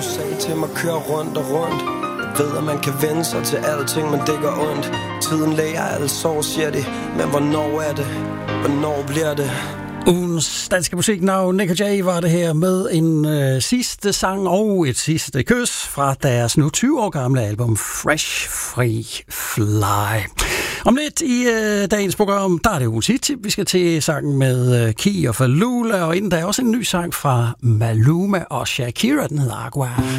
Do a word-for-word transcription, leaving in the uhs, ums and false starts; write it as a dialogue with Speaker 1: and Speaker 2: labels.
Speaker 1: Du sagde til mig, kør rundt og rundt. Jeg ved, at man kan vende sig til alting, men det gør ondt. Tiden læger alle sår, siger de. Men hvornår er det? Hvornår bliver det?
Speaker 2: Ugens danske musiknavn, Nick og Jay, var det her med en øh, sidste sang og et sidste kys fra deres nu tyve år gamle album Fresh Free Fly. Om lidt i øh, dagens program, der er det ugens hit. Vi skal til sangen med øh, Key og Falula, og inden der er også en ny sang fra Maluma og Shakira, den hedder Agua.